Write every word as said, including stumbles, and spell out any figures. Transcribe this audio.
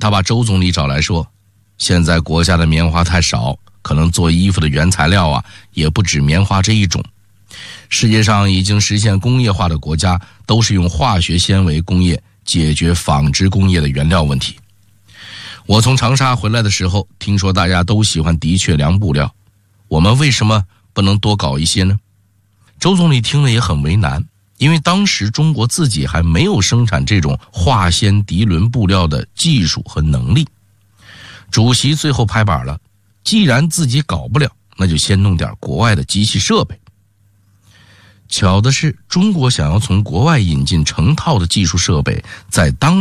他把周总理找来说，现在国家的棉花太少，可能做衣服的原材料啊也不止棉花这一种。世界上已经实现工业化的国家都是用化学纤维工业解决纺织工业的原料问题。我从长沙回来的时候，听说大家都喜欢的确良布料，我们为什么不能多搞一些呢？周总理听了也很为难，因为当时中国自己还没有生产这种化纤涤纶布料的技术和能力。主席最后拍板了，既然自己搞不了，那就先弄点国外的机器设备。巧的是，中国想要从国外引进成套的技术设备，在当